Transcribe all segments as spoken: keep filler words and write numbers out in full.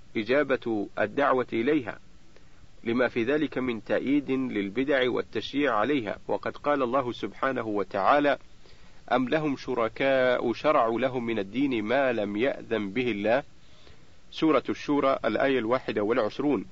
إجابة الدعوة إليها، لما في ذلك من تأييد للبدع والتشجيع عليها. وقد قال الله سبحانه وتعالى: أم لهم شركاء شرعوا لهم من الدين ما لم يأذن به الله، سورة الشورى الآية الواحدة والعشرون.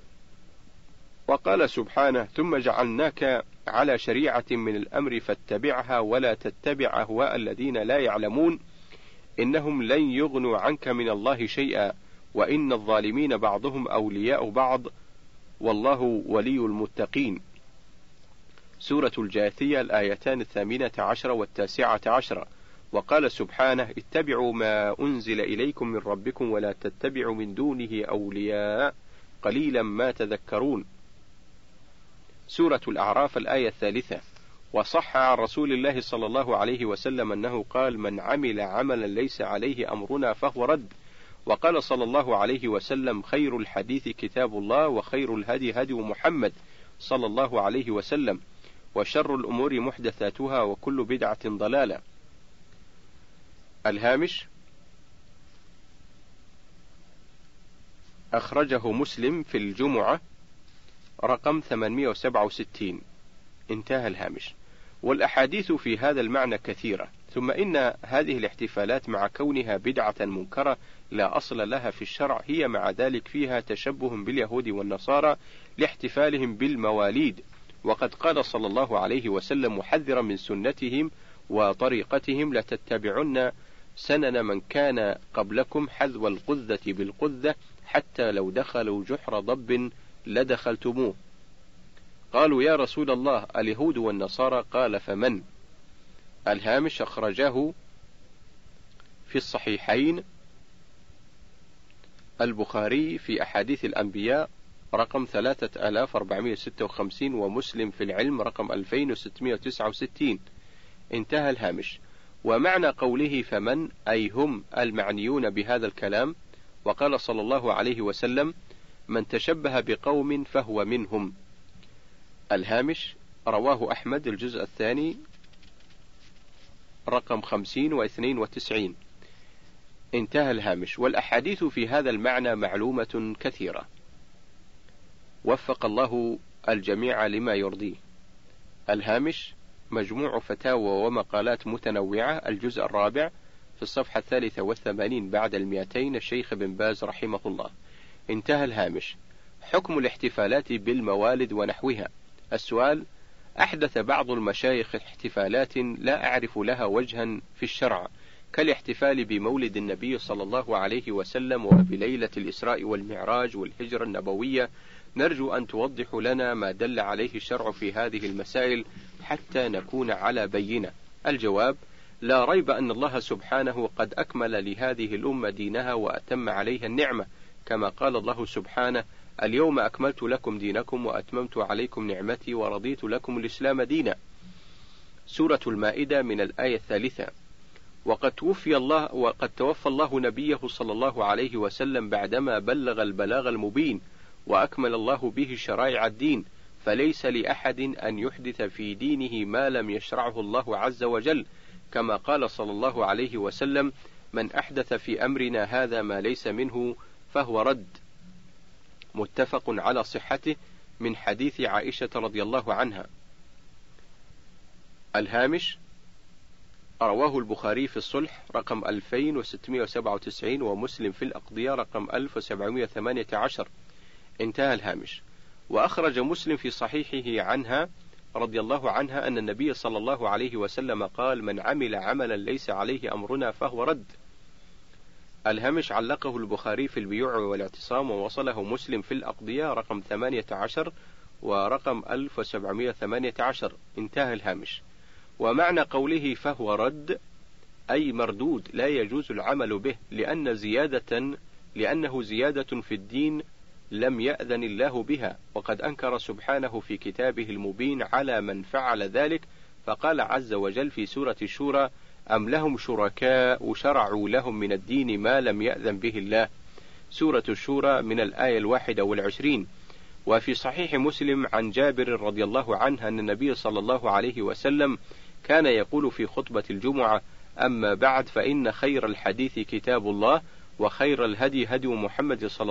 وقال سبحانه: ثم جعلناك على شريعة من الأمر فاتبعها ولا تتبع أهواء الذين لا يعلمون إنهم لن يغنوا عنك من الله شيئا وإن الظالمين بعضهم أولياء بعض والله ولي المتقين، سورة الجاثية الآيتان الثامنة عشر والتاسعة عشر. وقال سبحانه: اتبعوا ما أنزل إليكم من ربكم ولا تتبعوا من دونه أولياء قليلا ما تذكرون، سورة الأعراف الآية الثالثة. وصح عن رسول الله صلى الله عليه وسلم أنه قال: من عمل عملا ليس عليه أمرنا فهو رد. وقال صلى الله عليه وسلم: خير الحديث كتاب الله وخير الهدي هدي محمد صلى الله عليه وسلم وشر الأمور محدثاتها وكل بدعة ضلالة. الهامش: أخرجه مسلم في الجمعة رقم ثمانمائة وسبعة وستين. انتهى الهامش. والأحاديث في هذا المعنى كثيرة. ثم إن هذه الاحتفالات مع كونها بدعة منكرة لا أصل لها في الشرع هي مع ذلك فيها تشبه باليهود والنصارى لاحتفالهم بالمواليد. وقد قال صلى الله عليه وسلم محذرا من سنتهم وطريقتهم: لتتبعن سنن من كان قبلكم حذو القذة بالقذة حتى لو دخلوا جحر ضب لدخلتموه. قالوا: يا رسول الله اليهود والنصارى؟ قال: فمن؟ الهامش: أخرجه في الصحيحين البخاري في أحاديث الأنبياء رقم ثلاثة آلاف وأربعمائة وستة وخمسين ومسلم في العلم رقم ألفين وستمائة وتسعة وستين. انتهى الهامش. ومعنى قوله فمن أي هم المعنيون بهذا الكلام. وقال صلى الله عليه وسلم: من تشبه بقوم فهو منهم. الهامش: رواه أحمد الجزء الثاني رقم خمسين واثنين وتسعين. انتهى الهامش. والأحاديث في هذا المعنى معلومة كثيرة، وفق الله الجميع لما يرضيه. الهامش: مجموع فتاوى ومقالات متنوعة الجزء الرابع في الصفحة الثالثة والثمانين بعد المئتين، الشيخ بن باز رحمه الله. انتهى الهامش. حكم الاحتفالات بالموالد ونحوها. السؤال: أحدث بعض المشايخ احتفالات لا أعرف لها وجها في الشرع كالاحتفال بمولد النبي صلى الله عليه وسلم وبليلة الإسراء والمعراج والهجرة النبوية. نرجو أن توضح لنا ما دل عليه الشرع في هذه المسائل حتى نكون على بينة. الجواب: لا ريب أن الله سبحانه قد أكمل لهذه الأمة دينها وأتم عليها النعمة، كما قال الله سبحانه: اليوم أكملت لكم دينكم وأتممت عليكم نعمتي ورضيت لكم الإسلام دينا، سورة المائدة من الآية الثالثة. وقد توفي الله وقد توفى الله نبيه صلى الله عليه وسلم بعدما بلغ البلاغ المبين وأكمل الله به شرائع الدين، فليس لأحد أن يحدث في دينه ما لم يشرعه الله عز وجل، كما قال صلى الله عليه وسلم: من أحدث في أمرنا هذا ما ليس منه فهو رد، متفق على صحته من حديث عائشة رضي الله عنها. الهامش: رواه البخاري في الصلح رقم ألفين وستمائة وسبعة وتسعين ومسلم في الأقضية رقم ألف وسبعمائة وثمانية عشر. انتهى الهامش. وأخرج مسلم في صحيحه عنها رضي الله عنها أن النبي صلى الله عليه وسلم قال: من عمل عملا ليس عليه أمرنا فهو رد. الهامش: علقه البخاري في البيوع والاعتصام ووصله مسلم في الأقضية رقم ثمانية عشر ورقم ألف وسبعمائة وثمانية عشر. انتهى الهامش. ومعنى قوله فهو رد أي مردود لا يجوز العمل به، لأن زيادة لأنه زيادة في الدين لم يأذن الله بها، وقد أنكر سبحانه في كتابه المبين على من فعل ذلك، فقال عز وجل في سورة الشورى: أم لهم شركاء شرعوا لهم من الدين ما لم يأذن به الله، سورة الشورى من الآية الواحدة والعشرين. وفي صحيح مسلم عن جابر رضي الله عنه أن النبي صلى الله عليه وسلم كان يقول في خطبة الجمعة: أما بعد فإن خير الحديث كتاب الله وخير الهدي هدي محمد صلى